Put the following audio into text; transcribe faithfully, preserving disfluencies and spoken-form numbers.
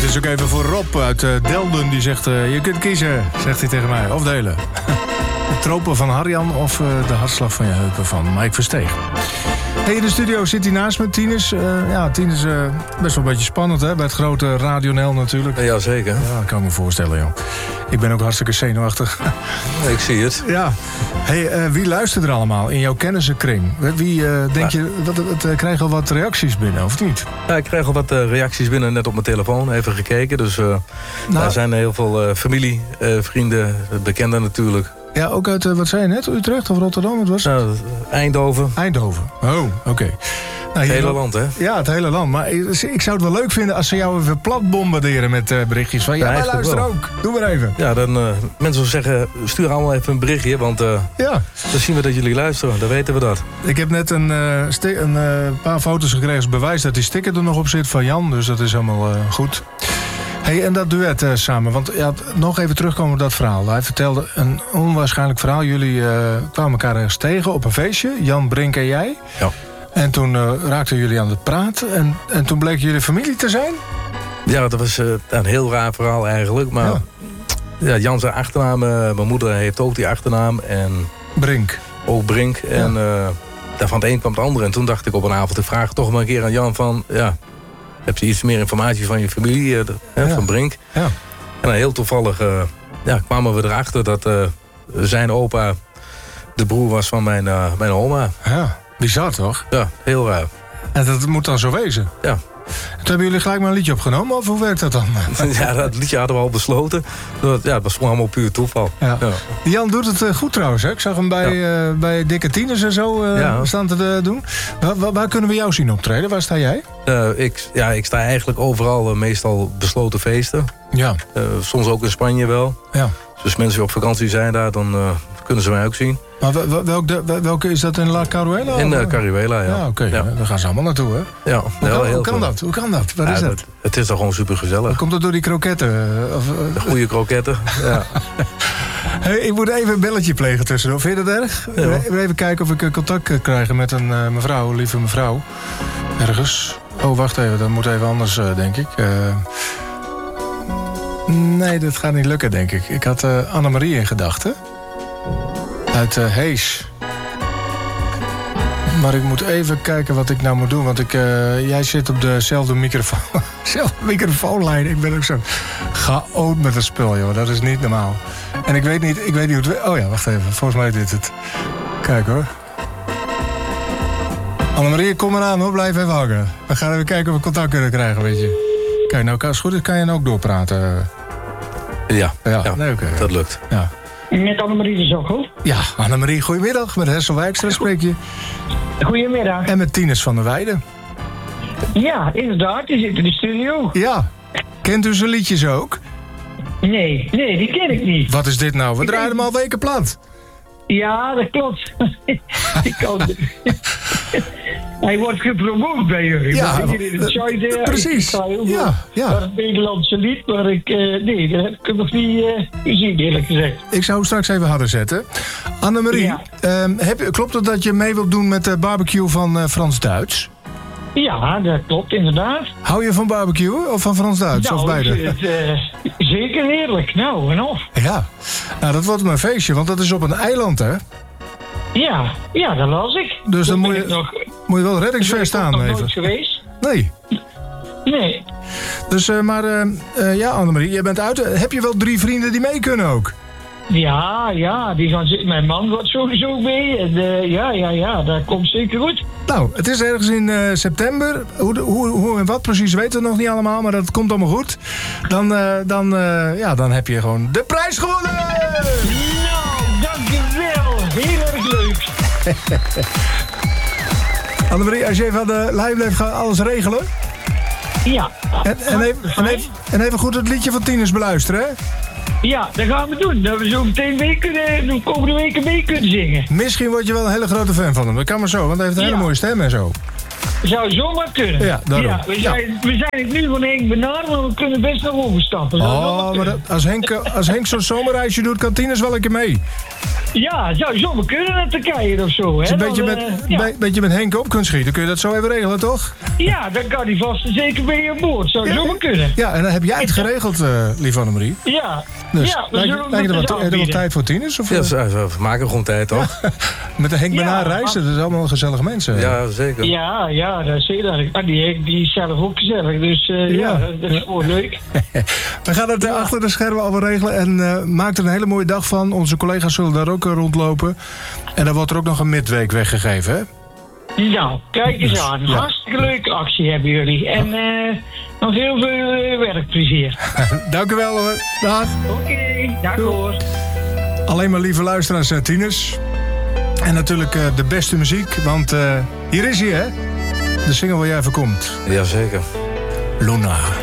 is ook even voor Rob uit uh, Delden. Die zegt, uh, je kunt kiezen, zegt hij tegen mij. Of delen. De tropen van Harjan of uh, de hartslag van je heupen van Mike Versteeg. Hey, in de studio zit hij naast me, Tinus. Uh, ja, Tinus, uh, best wel een beetje spannend, hè? Bij het grote Radio N L natuurlijk. Ja, zeker. Ja, dat kan ik me voorstellen, joh. Ik ben ook hartstikke zenuwachtig. Ja, ik zie het. Ja. Hey, uh, wie luistert er allemaal in jouw kennissenkring? Wie, uh, denk ja. je, wat, wat, uh, krijg je al wat reacties binnen, of niet? Ja, ik krijg al wat uh, reacties binnen, net op mijn telefoon. Even gekeken, dus uh, nou, daar zijn heel veel uh, familie, uh, vrienden, bekenden natuurlijk. Ja, ook uit, uh, wat zei je net, Utrecht of Rotterdam? Het was het? Nou, Eindhoven. Eindhoven, oh, oké. Okay. Nou, het hele land, hè? Ja, het hele land. Maar ik zou het wel leuk vinden als ze jou even plat bombarderen met uh, berichtjes van... Ja, ja maar luister wel. Ook. Doe maar even. Ja, dan uh, mensen zullen zeggen, stuur allemaal even een berichtje. Want uh, ja. dan zien we dat jullie luisteren. Dan weten we dat. Ik heb net een, uh, sti- een uh, paar foto's gekregen als bewijs dat die sticker er nog op zit van Jan. Dus dat is helemaal uh, goed. Hey, en dat duet uh, samen, want ja, nog even terugkomen op dat verhaal. Hij vertelde een onwaarschijnlijk verhaal. Jullie uh, kwamen elkaar ergens tegen op een feestje, Jan, Brink en jij. Ja. En toen uh, raakten jullie aan het praten en, en toen bleken jullie familie te zijn? Ja, dat was uh, een heel raar verhaal eigenlijk. Maar ja. Ja, Jan zijn achternaam, uh, mijn moeder heeft ook die achternaam. En Brink. Ook Brink. Ja. En uh, van het een kwam het ander. En toen dacht ik op een avond, ik vraag toch maar een keer aan Jan van... Ja, heb je iets meer informatie van je familie, uh, ja. van Brink? Ja. En dan heel toevallig uh, ja, kwamen we erachter dat uh, zijn opa de broer was van mijn, uh, mijn oma. Ja, bizar toch? Ja, heel raar. En dat moet dan zo wezen? Ja. Toen hebben jullie gelijk maar een liedje opgenomen, of hoe werkt dat dan? Ja, dat liedje hadden we al besloten. Ja, dat was gewoon allemaal puur toeval. Ja. Ja. Jan doet het uh, goed trouwens, hè? Ik zag hem bij, ja. uh, bij Dikke Tieners en zo uh, ja. staan te uh, doen. Waar, waar, waar kunnen we jou zien optreden? Waar sta jij? Uh, ik, ja, ik sta eigenlijk overal, uh, meestal besloten feesten. Ja. Uh, soms ook in Spanje wel. Ja. Dus als mensen die op vakantie zijn daar, dan uh, kunnen ze mij ook zien. Maar welke, welke is dat in La Caruela? In uh, Caruela, ja. Ja, oké. Okay. Ja. Daar gaan ze allemaal naartoe, hè? Ja. Hoe kan, heel hoe kan dat? Hoe kan dat? Wat ja, is dat? Het, het is toch gewoon super gezellig. Komt dat door die kroketten? Of, De goede kroketten, ja. Hey, ik moet even een belletje plegen tussendoor. Vind je dat erg? Ja. Even kijken of ik contact kan krijgen met een uh, mevrouw, een lieve mevrouw. Ergens. Oh, wacht even. Dat moet even anders, uh, denk ik. Uh... Nee, dat gaat niet lukken, denk ik. Ik had uh, Annemarie in gedachten. Uit uh, Hees. Maar ik moet even kijken wat ik nou moet doen. Want ik, uh, jij zit op dezelfde microfoon, microfoonlijn. Ik ben ook zo chaot met het spul, joh. Dat is niet normaal. En ik weet niet, ik weet niet hoe het... Oh ja, wacht even. Volgens mij is dit het. Kijk hoor. Annemarie, kom maar aan hoor. Blijf even hangen. We gaan even kijken of we contact kunnen krijgen, weet je. Kijk, nou, als het goed is, kan je dan ook doorpraten. Ja, ja, ja nee, okay. Dat lukt. Ja. Met Annemarie is ook goed. Ja, Annemarie, goedemiddag. Met Hessel Wijkstra spreek je. Goedemiddag. En met Tinus van der Weijden. Ja, inderdaad. Die zit in de studio. Ja. Kent u zijn liedjes ook? Nee, nee, die ken ik niet. Wat is dit nou? We ik draaien hem al weken plat. Ja, dat klopt. ik kan... Hij wordt gepromoot bij jullie. Ja, maar in het zuiden, precies. Ik ja, ja. het Nederlandse lied, maar ik, uh, nee, dat heb ik nog niet uh, gezien, eerlijk gezegd. Ik zou hem straks even harder zetten. Annemarie, ja. um, heb, klopt het dat je mee wilt doen met de barbecue van uh, Frans-Duits? Ja, dat klopt, inderdaad. Hou je van barbecue of van Frans-Duits? Nou, of beide? Het, uh, zeker heerlijk. Nou, en of. Ja, nou, dat wordt mijn feestje, want dat is op een eiland, hè? Ja, ja, dat las ik. Dus dan moet je, nog, moet je wel reddingsvest aan. Ben ik nog nooit geweest? Nee. Nee. Dus, uh, maar uh, uh, ja, Annemarie, jij bent uit. Heb je wel drie vrienden die mee kunnen ook? Ja, ja, die gaan zitten. Mijn man wordt sowieso mee. En uh, ja, ja, ja, dat komt zeker goed. Nou, het is ergens in uh, september. Hoe, hoe, hoe en wat precies weten we nog niet allemaal, maar dat komt allemaal goed. Dan, uh, dan, uh, ja, dan heb je gewoon de prijs gewonnen! Nou, dankjewel. Heel erg leuk. Annemarie, als je even aan de lijn blijft, gaan alles regelen. Ja. En, en, even, en, even, en even goed het liedje van Tinus beluisteren, hè? Ja, dat gaan we doen. Dat we zo meteen mee kunnen, de komende weken mee kunnen zingen. Misschien word je wel een hele grote fan van hem. Dat kan maar zo, want hij heeft een ja. hele mooie stem en zo. Zou zomaar kunnen. Ja, daarom. Ja, we, Ja. zijn, we zijn het nu van Henk benaderd, maar we kunnen best nog overstappen. Zou zomaar Oh, maar kunnen. dat- als Henk, als Henk zo'n zomerreisje doet, kan Tinus wel een keer mee. Ja, zou zomaar kunnen naar Turkije of zo. Als Hè? je een beetje Dan, met, eh, ja. be- beetje met Henk op kunt schieten, kun je dat zo even regelen, toch? ja, dan kan hij vast en zeker bij je aan boord. Zou zomaar kunnen. Ja, en dan heb jij het geregeld, uh, lieve Annemarie. Ja, Dus ja we lijkt, zullen lijkt er het wat, eens er wel aanbieden. tijd voor Tinus? Of, Ja, eh, ze, ze maken gewoon tijd, toch? met de Henk Ja, bijna reizen, dat is allemaal gezellige mensen. Ja, zeker. Ja, ja, dat zie je dat. Ah, die, die is zelf ook gezellig, dus uh, Ja. ja, dat is gewoon leuk. We gaan het uh, achter de schermen allemaal regelen en uh, maak er een hele mooie dag van. Onze collega's zullen daar ook uh, rondlopen. En dan wordt er ook nog een midweek weggegeven, hè? Nou, kijk eens aan. Ja. Hartstikke leuke actie hebben jullie. En uh, nog heel veel uh, werkplezier. Dank u wel hoor. Dag. Oké, okay, dag hoor. Alleen maar lieve luisteraars, uh, Tinus. En natuurlijk uh, de beste muziek, want uh, hier is hij, hè? De single waar jij voor komt. Jazeker. Luna.